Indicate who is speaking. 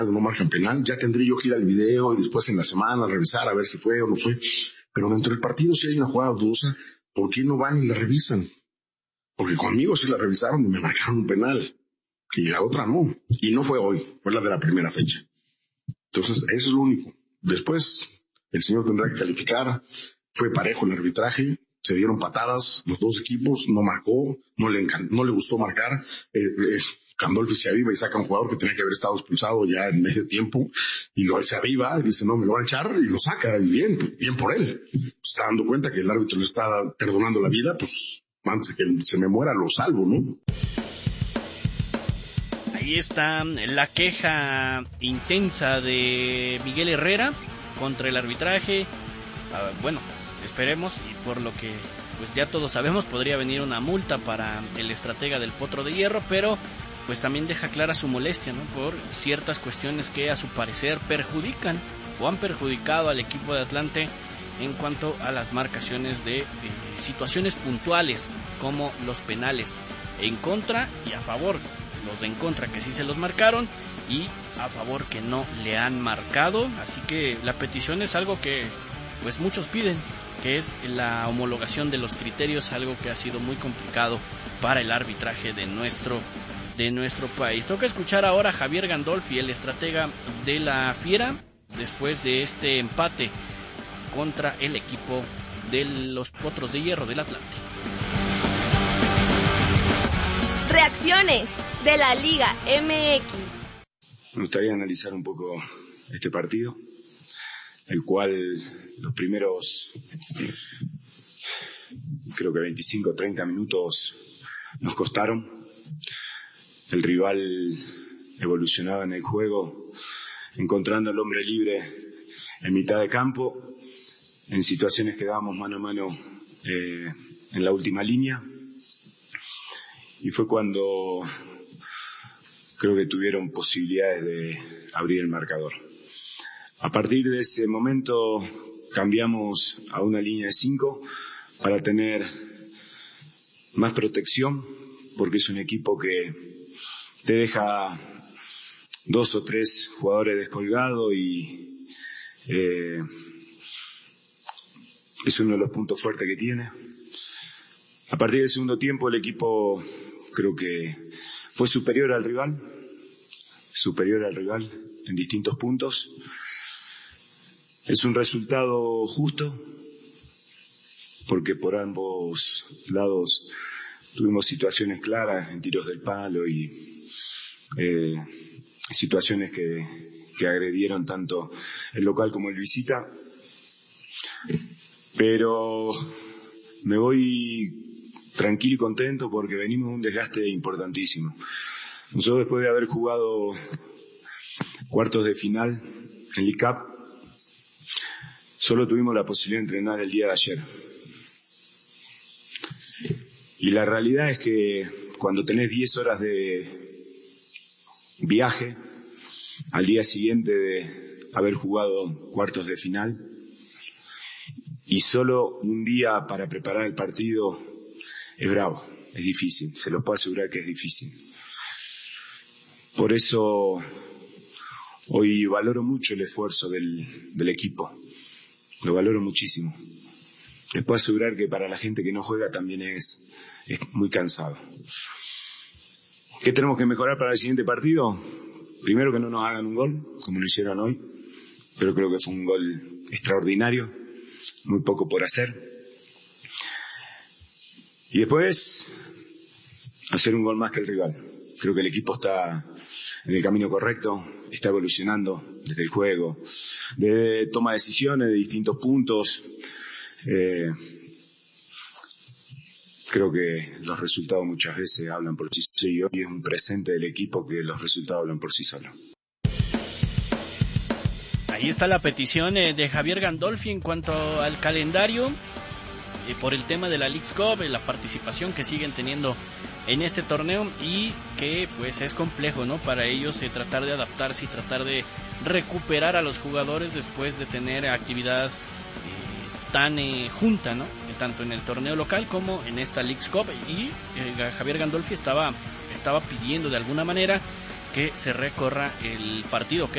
Speaker 1: no marcan penal, ya tendré yo que ir al video y después en la semana revisar a ver si fue o no fue. Pero dentro del partido si hay una jugada dudosa, ¿por qué no van y la revisan? Porque conmigo sí la revisaron y me marcaron un penal, y la otra no. Y no fue hoy, fue la de la primera fecha. Entonces, eso es lo único. Después, el señor tendrá que calificar. Fue parejo el arbitraje, se dieron patadas los dos equipos, no marcó, no le gustó marcar. Gandolfi se aviva y saca a un jugador que tenía que haber estado expulsado ya en medio tiempo, y se aviva y dice, no, me lo van a echar, y lo saca, y bien por él. Pues está dando cuenta que el árbitro le está perdonando la vida, pues antes de que se me muera lo salvo, ¿no?
Speaker 2: Ahí está la queja intensa de Miguel Herrera contra el arbitraje. Bueno, esperemos, y por lo que pues ya todos sabemos, podría venir una multa para el estratega del Potro de Hierro, pero pues también deja clara su molestia, ¿no?, por ciertas cuestiones que a su parecer perjudican o han perjudicado al equipo de Atlante en cuanto a las marcaciones de situaciones puntuales como los penales en contra y a favor. Los de en contra que sí se los marcaron y a favor que no le han marcado. Así que la petición es algo que pues muchos piden, que es la homologación de los criterios, algo que ha sido muy complicado para el arbitraje de nuestro país. Toca escuchar ahora a Javier Gandolfi, el estratega de la Fiera, después de este empate contra el equipo de los Potros de Hierro del Atlante.
Speaker 3: Reacciones de la Liga MX.
Speaker 4: Me gustaría analizar un poco este partido, el cual los primeros, creo que 25 o 30 minutos nos costaron. El rival evolucionaba en el juego, encontrando al hombre libre en mitad de campo, en situaciones que dábamos mano a mano en la última línea. Y fue cuando creo que tuvieron posibilidades de abrir el marcador. A partir de ese momento cambiamos a una línea de 5 para tener más protección, porque es un equipo que te deja 2 o 3 jugadores descolgados y es uno de los puntos fuertes que tiene. A partir del segundo tiempo el equipo creo que fue superior al rival en distintos puntos. Es un resultado justo porque por ambos lados tuvimos situaciones claras en tiros del palo y situaciones que agredieron tanto el local como el visita. Pero me voy tranquilo y contento porque venimos de un desgaste importantísimo. Nosotros, después de haber jugado cuartos de final en League Cup, solo tuvimos la posibilidad de entrenar el día de ayer. Y la realidad es que cuando tenés 10 horas de viaje al día siguiente de haber jugado cuartos de final y solo un día para preparar el partido, es bravo, es difícil, se lo puedo asegurar que es difícil. Por eso hoy valoro mucho el esfuerzo del equipo, lo valoro muchísimo. Les puedo asegurar que para la gente que no juega también es muy cansado. ¿Qué tenemos que mejorar para el siguiente partido? Primero, que no nos hagan un gol, como lo hicieron hoy, pero creo que fue un gol extraordinario, muy poco por hacer. Y después, hacer un gol más que el rival. Creo que el equipo está en el camino correcto, está evolucionando desde el juego, de toma de decisiones de distintos puntos. Creo que los resultados muchas veces hablan por sí solos y hoy es un presente del equipo que los resultados hablan por sí solos.
Speaker 2: Ahí está la petición de Javier Gandolfi en cuanto al calendario. Por el tema de la Leagues Cup, la participación que siguen teniendo en este torneo y que pues es complejo, ¿no?, para ellos tratar de adaptarse y tratar de recuperar a los jugadores después de tener actividad tan junta, ¿no?, tanto en el torneo local como en esta Leagues Cup. Y Javier Gandolfi estaba pidiendo de alguna manera que se recorra el partido, que